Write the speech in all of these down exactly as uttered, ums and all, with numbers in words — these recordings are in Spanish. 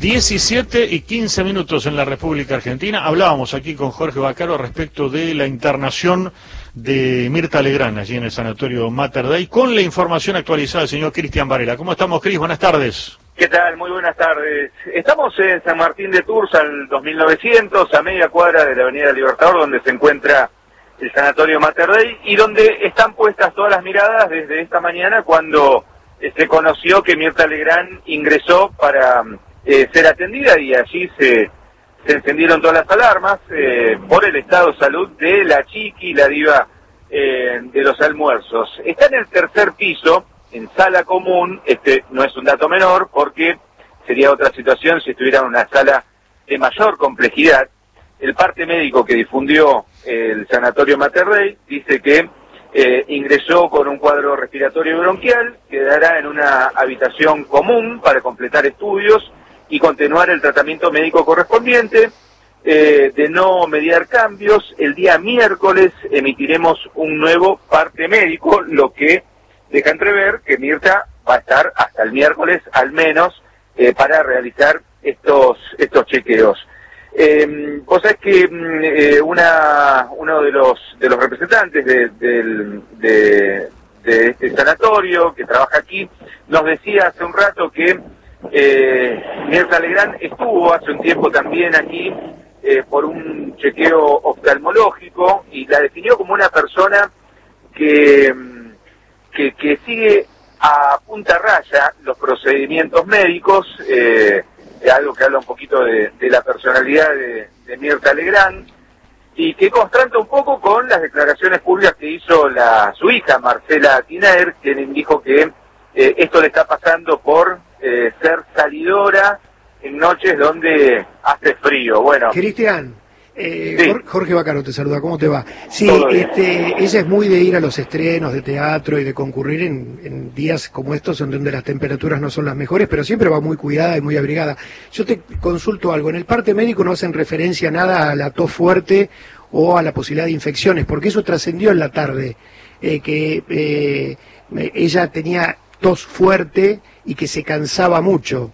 diecisiete y quince minutos en la República Argentina. Hablábamos aquí con Jorge Vaccaro respecto de la internación de Mirta Legrand allí en el sanatorio Mater Dei, con la información actualizada del señor Cristian Varela. ¿Cómo estamos, Cris? Buenas tardes. ¿Qué tal? Muy buenas tardes. Estamos en San Martín de Tours, al dos mil novecientos, a media cuadra de la Avenida Libertador, donde se encuentra el sanatorio Mater Dei y donde están puestas todas las miradas desde esta mañana, cuando eh, se conoció que Mirta Legrand ingresó para eh, ser atendida, y allí se, se encendieron todas las alarmas eh, por el estado de salud de la chiqui, la diva eh, de los almuerzos. Está en el tercer piso, en sala común. Este no es un dato menor, porque sería otra situación si estuviera en una sala de mayor complejidad. El parte médico que difundió el sanatorio Mater Dei dice que eh, ingresó con un cuadro respiratorio bronquial, quedará en una habitación común para completar estudios y continuar el tratamiento médico correspondiente. Eh, de no mediar cambios, el día miércoles emitiremos un nuevo parte médico, lo que deja entrever que Mirta va a estar hasta el miércoles al menos eh, para realizar estos estos chequeos. Eh, vos sabés que eh, una uno de los de los representantes de, de, de, de este sanatorio que trabaja aquí nos decía hace un rato que eh, Mirta Legrand estuvo hace un tiempo también aquí eh, por un chequeo oftalmológico, y la definió como una persona que Que, que sigue a punta raya los procedimientos médicos, eh, algo que habla un poquito de, de la personalidad de, de Mirta Legrand, y que contrasta un poco con las declaraciones públicas que hizo la su hija, Marcela Tiner, quien dijo que eh, esto le está pasando por eh, ser salidora en noches donde hace frío. Bueno, Cristian, Eh, sí. Jorge Vaccaro te saluda, ¿cómo te va? Sí, este, ella es muy de ir a los estrenos de teatro y de concurrir en, en días como estos, en donde las temperaturas no son las mejores, pero siempre va muy cuidada y muy abrigada. Yo te consulto algo, en el parte médico no hacen referencia nada a la tos fuerte o a la posibilidad de infecciones, porque eso trascendió en la tarde, eh, que eh, ella tenía tos fuerte y que se cansaba mucho.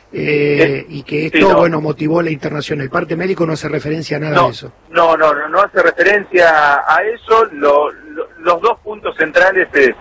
Eh, y que esto, sí, no. bueno, motivó la internación. El parte médico no hace referencia a nada no, de eso. No, no, no, no hace referencia a eso. Lo, lo, los dos puntos centrales es,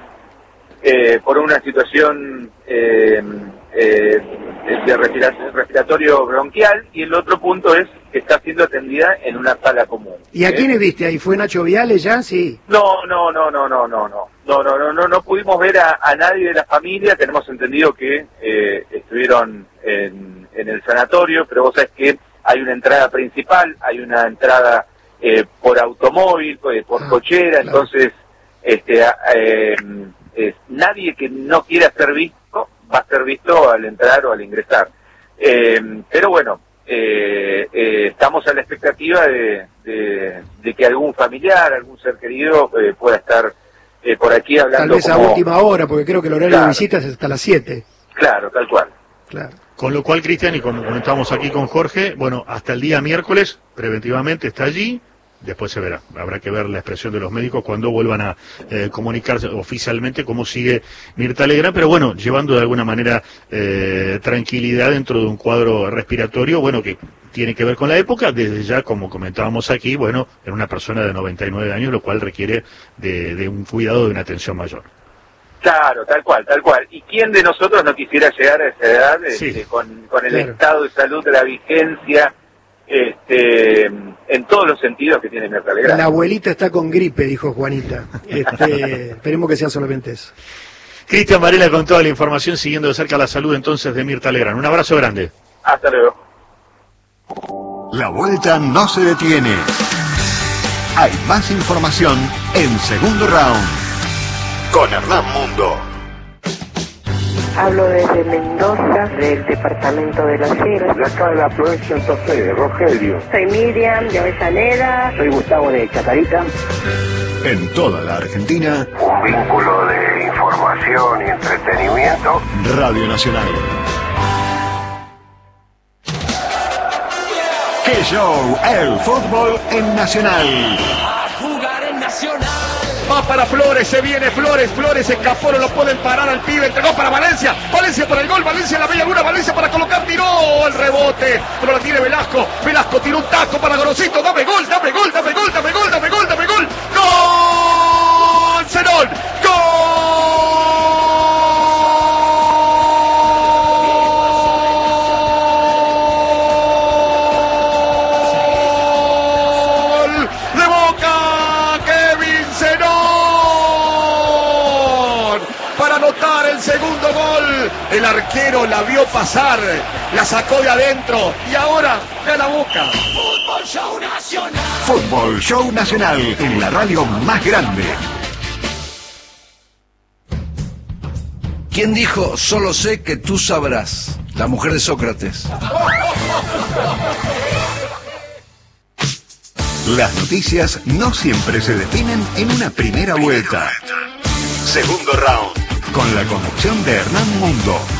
eh, por una situación eh, eh, de respira- respiratorio bronquial, y el otro punto es que está siendo atendida en una sala común. ¿Y a ¿eh? quiénes viste ahí? ¿Fue Nacho Viales ya? Sí. No, no, no, no, no, no, no, no, no, no, no, no pudimos ver a, a nadie de la familia. Tenemos entendido que eh, estuvieron en, en el sanatorio, pero vos sabés que hay una entrada principal, hay una entrada eh, por automóvil, eh, por ah, cochera, claro. Entonces este, eh, eh, nadie que no quiera ser visto va a ser visto al entrar o al ingresar. Eh, pero bueno, eh, eh, estamos a la expectativa de, de, de que algún familiar, algún ser querido eh, pueda estar eh, por aquí hablando. Tal vez como... a última hora, porque creo que el horario claro. de visitas es hasta las siete. Claro, tal cual. Claro. Con lo cual, Cristian, y como comentábamos aquí con Jorge, bueno, hasta el día miércoles, preventivamente está allí, después se verá. Habrá que ver la expresión de los médicos cuando vuelvan a eh, comunicarse oficialmente cómo sigue Mirta Legrand, pero bueno, llevando de alguna manera eh, tranquilidad dentro de un cuadro respiratorio, bueno, que tiene que ver con la época, desde ya, como comentábamos aquí, bueno, en una persona de noventa y nueve años, lo cual requiere de, de un cuidado, de una atención mayor. Claro, tal cual, tal cual. ¿Y quién de nosotros no quisiera llegar a esa edad sí. este, con, con el claro. estado de salud, de la vigencia, este, en todos los sentidos que tiene Mirta Legrand? La abuelita está con gripe, dijo Juanita. Este, esperemos que sea solamente eso. Cristian Varela con toda la información, siguiendo de cerca la salud entonces de Mirta Legrand. Un abrazo grande. Hasta luego. La vuelta no se detiene. Hay más información en Segundo Round con Hernán Mundo. Hablo desde Mendoza, del departamento de Las Heras. De acá de la provincia de Santa Fe, Rogelio. Soy Miriam de Avellaneda. Soy Gustavo de Chacarita. En toda la Argentina, un vínculo de información y entretenimiento. Radio Nacional. ¡Qué show! El fútbol en Nacional. A jugar en Nacional. Va para Flores, se viene Flores, Flores escapó, no lo pueden parar al pibe, entregó para Valencia, Valencia para el gol, Valencia en la media luna, Valencia para colocar, tiró. ¡Oh, el rebote! Pero la tiene Velasco. Velasco tiene un taco para Gorosito. ¡Dame gol, dame gol, dame gol, dame gol, dame gol, dame gol! ¡Gol! ¡Zenón! ¡Gol! ¡De Boca! ¡Kevin Zenón! Para anotar el segundo gol. El arquero la vio pasar, la sacó de adentro y ahora gana Boca. Fútbol Show Nacional. Fútbol Show Nacional en la radio más grande. ¿Quién dijo, solo sé que tú sabrás? La mujer de Sócrates. Las noticias no siempre se definen en una primera vuelta. Segundo round, con la conducción de Hernán Mundo.